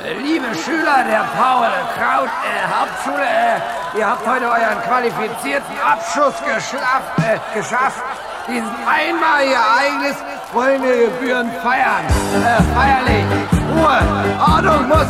Liebe Schüler der Paul Kraut Hauptschule, ihr habt heute euren qualifizierten Abschluss geschafft. Dieses einmalige Ereignis wollen wir gebührend feiern. Feierlich. Ruhe. Ordnung muss